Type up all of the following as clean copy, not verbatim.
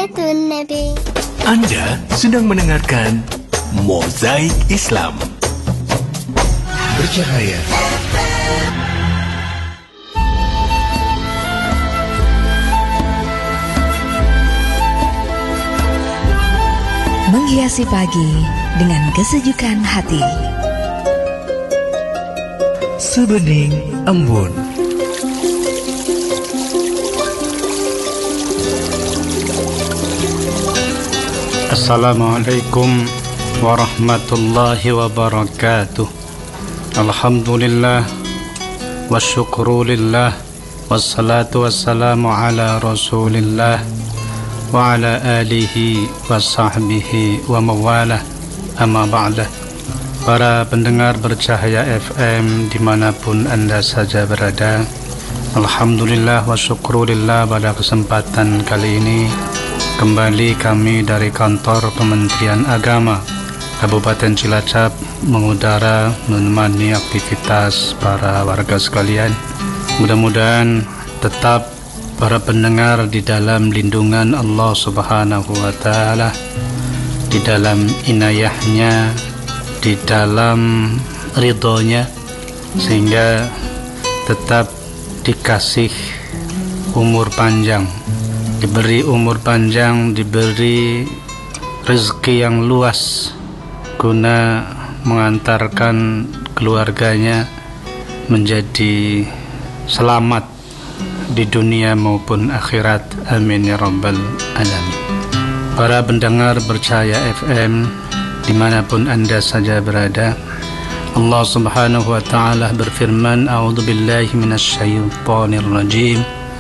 Baitun Nabi. Anda sedang mendengarkan Mozaik Islam. Bercahaya. Menghiasi pagi dengan kesejukan hati. Sebening embun. Assalamualaikum warahmatullahi wabarakatuh. Alhamdulillah wasyukurulillah wassalatu wassalamu ala rasulillah wa ala alihi wa sahbihi wa mawalah, amma ba'dah. Para pendengar Bercahaya FM dimanapun Anda saja berada, alhamdulillah wa syukurulillah, pada kesempatan kali ini kembali kami dari kantor Kementerian Agama Kabupaten Cilacap mengudara menemani aktivitas para warga sekalian. Mudah-mudahan tetap para pendengar di dalam lindungan Allah Subhanahu wa Ta'ala, di dalam inayahnya, di dalam ridhonya, sehingga tetap dikasih umur panjang, diberi umur panjang, diberi rezeki yang luas guna mengantarkan keluarganya menjadi selamat di dunia maupun akhirat. Amin ya rabbal alamin. Para pendengar Bercahaya FM dimanapun Anda saja berada, Allah Subhanahu wa Ta'ala berfirman, a'udzubillahi minasyaitonir rajim,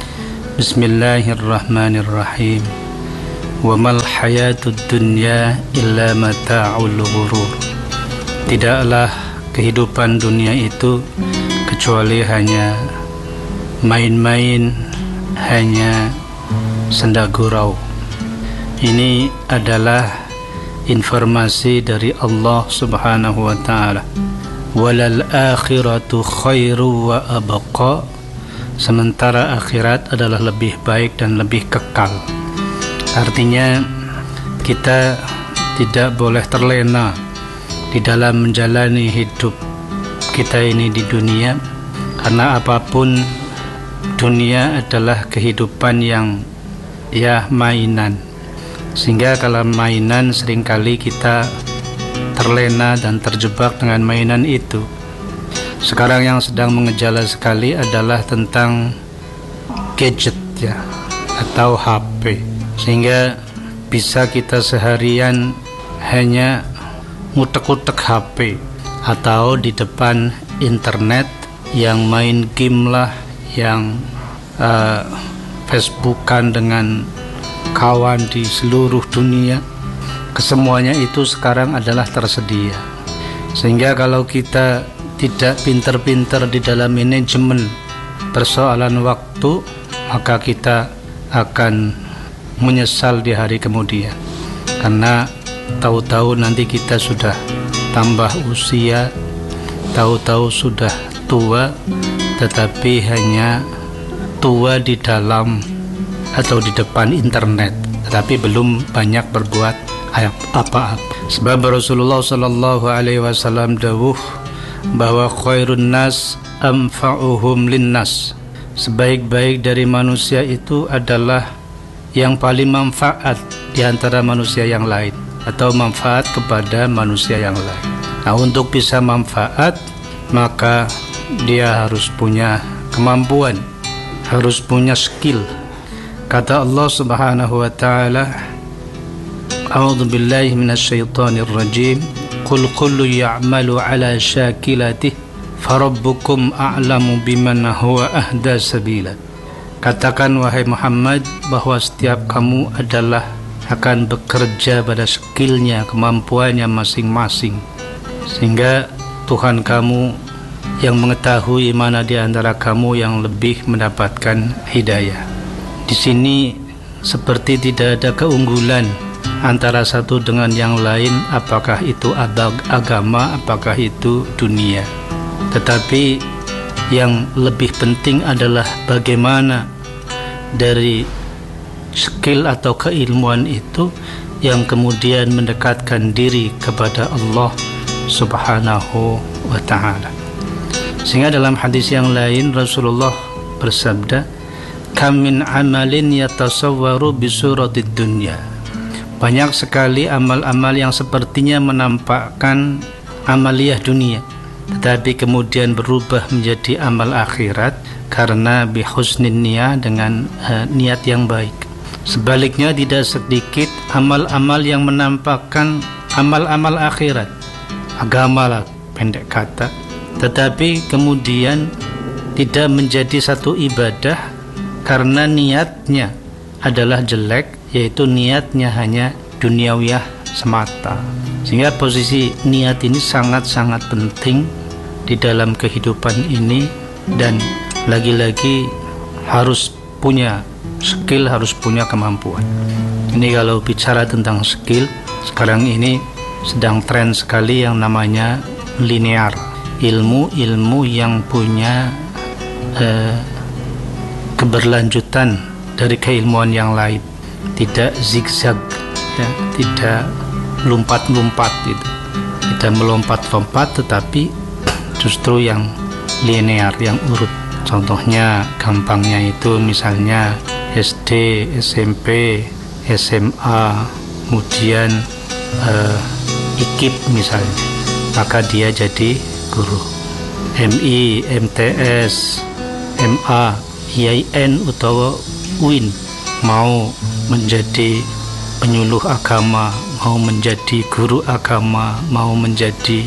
bismillahirrahmanirrahim, wa mal hayatud dunya illa mata'ul ghurur. Tidaklah kehidupan dunia itu kecuali hanya main-main, hanya senda gurau. Ini adalah informasi dari Allah Subhanahu wa Ta'ala. Walal akhiratu khairu wa abqa. Sementara akhirat adalah lebih baik dan lebih kekal. Artinya kita tidak boleh terlena di dalam menjalani hidup kita ini di dunia, karena apapun dunia adalah kehidupan yang mainan, sehingga kalau mainan seringkali kita terlena dan terjebak dengan mainan itu. Sekarang yang sedang mengejala sekali adalah tentang gadget atau HP, sehingga bisa kita seharian hanya ngutek-ngutek HP atau di depan internet, yang main game lah, yang Facebookan dengan kawan di seluruh dunia. Kesemuanya itu sekarang adalah tersedia, sehingga kalau kita tidak pintar-pintar di dalam manajemen persoalan waktu, maka kita akan menyesal di hari kemudian, karena tahu-tahu nanti kita sudah tambah usia, tahu-tahu sudah tua, tetapi hanya tua di dalam atau di depan internet, tetapi belum banyak berbuat apa-apa. Sebab Rasulullah sallallahu alaihi wasallam dawuh bahwa khairun nas anfa'uhum linnas. Sebaik-baik dari manusia itu adalah yang paling manfaat di antara manusia yang lain, atau manfaat kepada manusia yang lain. Nah, untuk bisa manfaat, maka dia harus punya kemampuan, harus punya skill. Kata Allah Subhanahu wa Ta'ala, a'udzubillahi minasyaitonir rajim, qul kullu ya'malu ala syakilatihi farabbukum a'lamu biman huwa ahda sabila. Katakan wahai Muhammad bahwa setiap kamu adalah akan bekerja pada skillnya, kemampuannya masing-masing, sehingga Tuhan kamu yang mengetahui mana di antara kamu yang lebih mendapatkan hidayah. Di sini seperti tidak ada keunggulan antara satu dengan yang lain, apakah itu agama, apakah itu dunia. Tetapi yang lebih penting adalah bagaimana dari skill atau keilmuan itu yang kemudian mendekatkan diri kepada Allah Subhanahu wa ta'ala. Sehingga dalam hadis yang lain Rasulullah bersabda, kam min amalin yatasawwaru bisuratid dunya. Banyak sekali amal-amal yang sepertinya menampakkan amaliyah dunia, tetapi kemudian berubah menjadi amal akhirat karena bihusnin niyah, dengan niat yang baik. Sebaliknya tidak sedikit amal-amal yang menampakkan amal-amal akhirat, agama lah pendek kata, tetapi kemudian tidak menjadi satu ibadah karena niatnya adalah jelek, yaitu niatnya hanya duniawiyah semata. Sehingga posisi niat ini sangat-sangat penting di dalam kehidupan ini, dan lagi-lagi harus punya skill, harus punya kemampuan. Ini kalau bicara tentang skill, sekarang ini sedang tren sekali yang namanya linear, ilmu-ilmu yang punya keberlanjutan dari keilmuan yang lain, tidak zigzag, ya, tidak lompat-lompat, gitu. Tidak melompat-lompat, tetapi justru yang linear, yang urut. Contohnya gampangnya itu misalnya SD, SMP, SMA, kemudian IKIP misalnya, maka dia jadi guru. MI, MTS, MA, IAIN atau UIN, mau menjadi penyuluh agama, mau menjadi guru agama, mau menjadi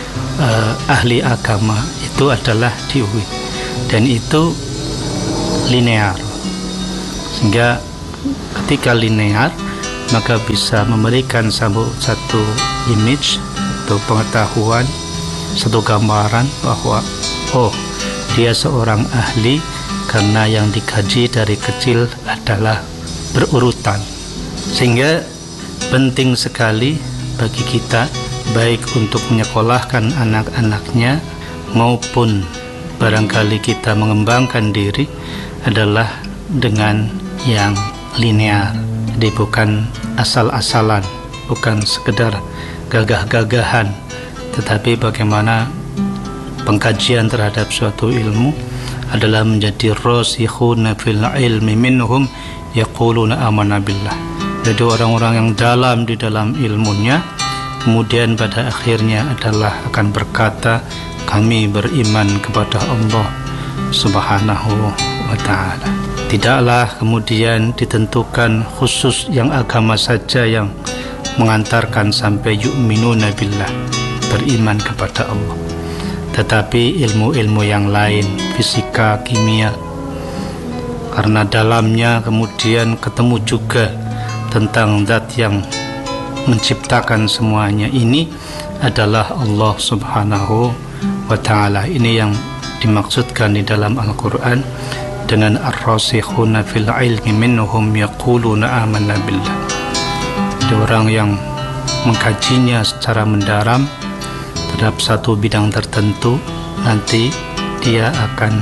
ahli agama, itu adalah di UIN, dan itu linear. Sehingga ketika linear, maka bisa memberikan satu image atau pengetahuan, satu gambaran bahwa oh, dia seorang ahli karena yang dikaji dari kecil adalah berurutan. Sehingga penting sekali bagi kita, baik untuk menyekolahkan anak-anaknya maupun barangkali kita mengembangkan diri, adalah dengan yang linear. Jadi bukan asal-asalan, bukan sekedar gagah-gagahan, tetapi bagaimana pengkajian terhadap suatu ilmu adalah menjadi rasikhuna fil ilmi minhum yaquluna amanna billah. Jadi orang-orang yang dalam di dalam ilmunya, kemudian pada akhirnya adalah akan berkata, kami beriman kepada Allah Subhanahu wa ta'ala. Tidaklah kemudian ditentukan khusus yang agama saja yang mengantarkan sampai yu'minuna billah, beriman kepada Allah, tetapi ilmu-ilmu yang lain, fisika, kimia, karena dalamnya kemudian ketemu juga tentang zat yang menciptakan semuanya. Ini adalah Allah Subhanahu wa ta'ala. Ini yang dimaksudkan di dalam Al-Quran dengan ar-rasikhuna fil ilmi minhum yaquluna amanna billah. Ada orang yang mengkajinya secara mendalam terhadap satu bidang tertentu, nanti dia akan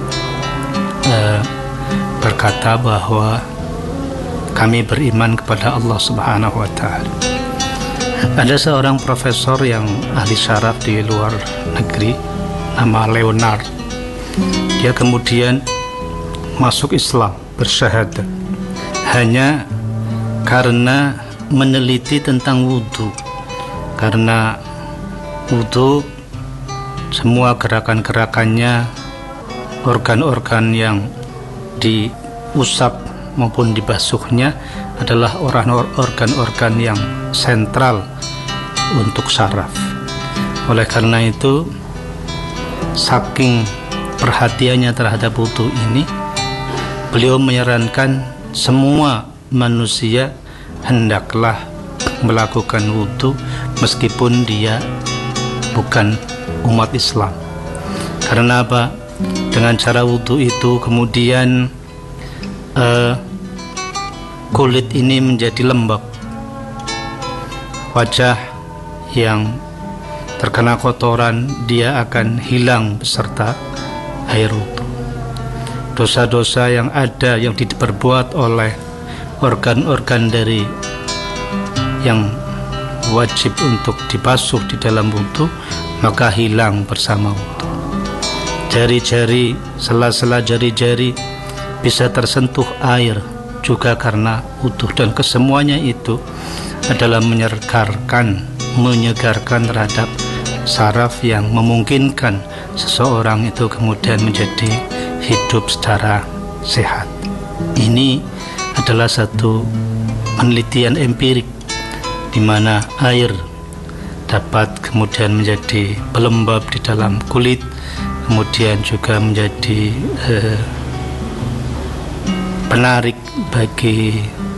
berkata bahwa kami beriman kepada Allah Subhanahu wa ta'ala. Ada seorang profesor yang ahli syaraf di luar negeri, nama Leonard. Dia kemudian masuk Islam, bersyahadat, hanya karena meneliti tentang wudhu. Karena wudhu, semua gerakan-gerakannya, organ-organ yang diusap maupun dibasuhnya adalah organ-organ yang sentral untuk syaraf. Oleh karena itu, saking perhatiannya terhadap wudhu ini, beliau menyarankan semua manusia hendaklah melakukan wudhu meskipun dia bukan umat Islam. Karena apa? Dengan cara wudhu itu kemudian kulit ini menjadi lembab, wajah yang terkena kotoran dia akan hilang beserta air wudhu. Dosa-dosa yang ada yang diperbuat oleh organ-organ dari yang wajib untuk dibasuh di dalam wudu, maka hilang bersama wudu. Jari-jari, sela-sela jari-jari bisa tersentuh air juga karena wudu, dan kesemuanya itu adalah menyegarkan terhadap saraf yang memungkinkan seseorang itu kemudian menjadi hidup secara sehat. Ini adalah satu penelitian empirik di mana air dapat kemudian menjadi pelembab di dalam kulit, kemudian juga menjadi penarik bagi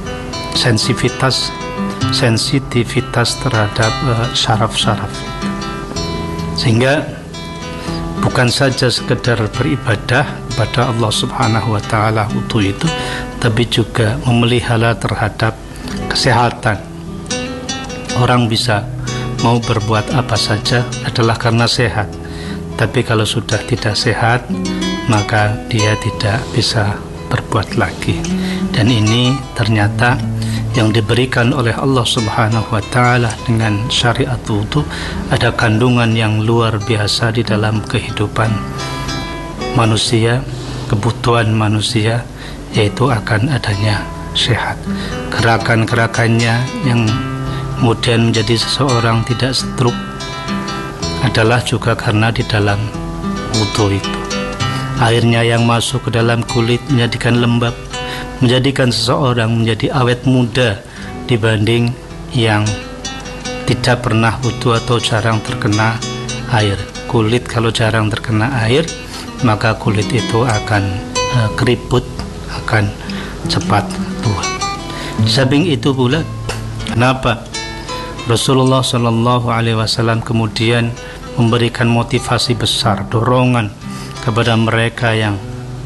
sensitivitas terhadap syaraf-syaraf, sehingga bukan saja sekedar beribadah pada Allah Subhanahu wa Ta'ala wudu itu, tapi juga memelihara terhadap kesehatan. Orang bisa mau berbuat apa saja adalah karena sehat, tapi kalau sudah tidak sehat maka dia tidak bisa berbuat lagi. Dan ini ternyata yang diberikan oleh Allah Subhanahu wa Ta'ala dengan syariat wudu ada kandungan yang luar biasa di dalam kehidupan manusia, kebutuhan manusia, yaitu akan adanya sehat. Gerakan-gerakannya yang kemudian menjadi seseorang tidak stroke adalah juga karena di dalam wudu itu airnya yang masuk ke dalam kulit menjadikan lembab, menjadikan seseorang menjadi awet muda dibanding yang tidak pernah wudu atau jarang terkena air. Kulit kalau jarang terkena air, maka kulit itu akan keriput, akan cepat tua. Di samping itu pula, kenapa Rasulullah SAW kemudian memberikan motivasi besar, dorongan kepada mereka yang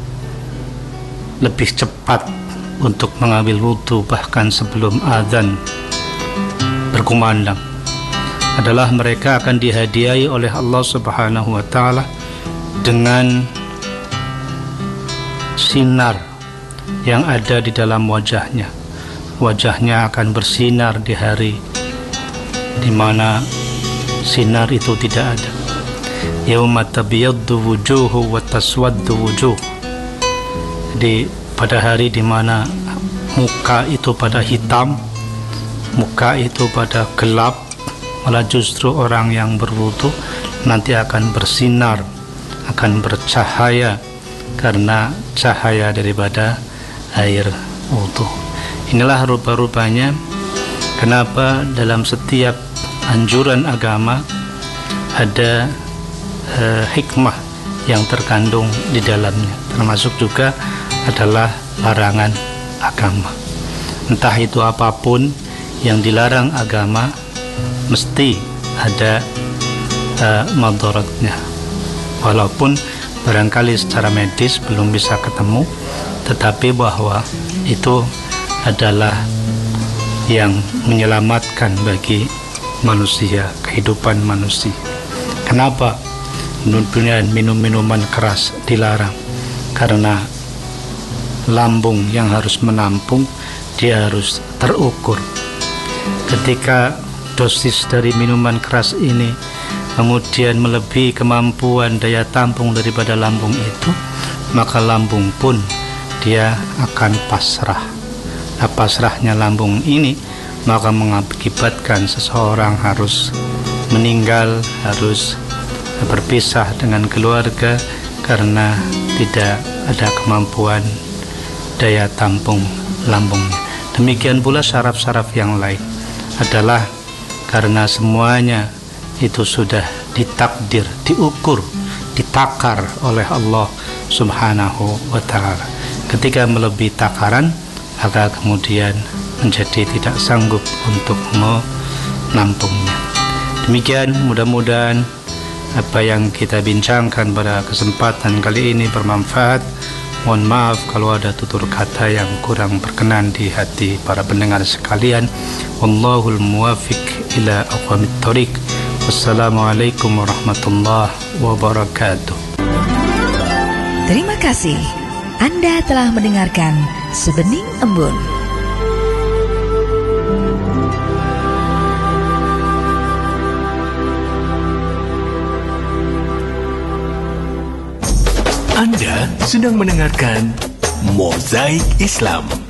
lebih cepat untuk mengambil wudu bahkan sebelum azan berkumandang, adalah mereka akan dihadiahi oleh Allah Subhanahu wa Ta'ala dengan sinar yang ada di dalam wajahnya. Wajahnya akan bersinar di hari di mana sinar itu tidak ada. Yauma tabyaddu wujuhu wa taswaddu wujuh. Jadi pada hari di mana muka itu pada hitam, muka itu pada gelap, malah justru orang yang berwudu nanti akan bersinar, akan bercahaya karena cahaya daripada air wudu. Inilah rupa-rupanya kenapa dalam setiap anjuran agama ada hikmah yang terkandung di dalamnya, termasuk juga adalah larangan agama. Entah itu apapun yang dilarang agama mesti ada madaratnya, walaupun barangkali secara medis belum bisa ketemu, tetapi bahwa itu adalah yang menyelamatkan bagi manusia, kehidupan manusia. Kenapa minum minuman keras dilarang? Karena lambung yang harus menampung dia harus terukur. Ketika dosis dari minuman keras ini kemudian melebihi kemampuan daya tampung daripada lambung itu, maka lambung pun dia akan pasrah. Nah, pasrahnya lambung ini maka mengakibatkan seseorang harus meninggal, harus berpisah dengan keluarga karena tidak ada kemampuan daya tampung lambungnya. Demikian pula saraf-saraf yang lain adalah karena semuanya itu sudah ditakdir, diukur, ditakar oleh Allah Subhanahu wa Ta'ala. Ketika melebihi takaran, maka kemudian menjadi tidak sanggup untuk menampungnya. Demikian, mudah-mudahan apa yang kita bincangkan pada kesempatan kali ini bermanfaat. Mohon maaf kalau ada tutur kata yang kurang berkenan di hati para pendengar sekalian. Wallahul muwafiq ila aqwamit thoriq. Wassalamualaikum warahmatullahi wabarakatuh. Terima kasih. Anda telah mendengarkan Sebening Embun. Anda sedang mendengarkan Mozaik Islam.